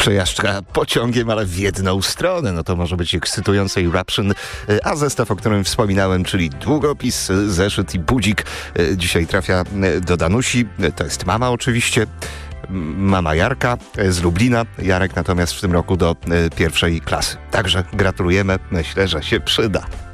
Przejażdżka pociągiem, ale w jedną stronę. No to może być ekscytujące Eruption, a zestaw, o którym wspominałem, czyli długopis, zeszyt i budzik, dzisiaj trafia do Danusi. To jest mama oczywiście. Mama Jarka z Lublina. Jarek natomiast w tym roku do pierwszej klasy. Także gratulujemy. Myślę, że się przyda.